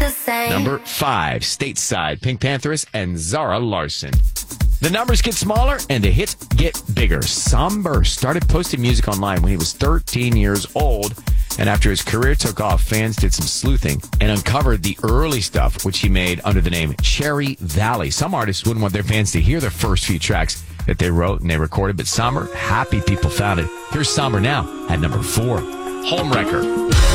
the same. Number 5, Stateside, Pink Panthers and Zara Larsson. The numbers get smaller and the hits get bigger. Somber started posting music online when he was 13 years old. And after his career took off, fans did some sleuthing and uncovered the early stuff, which he made under the name Cherry Valley. Some artists wouldn't want their fans to hear their first few tracks that they wrote and they recorded, but Somber, happy people found it. Here's Somber now at number 4, Homewrecker.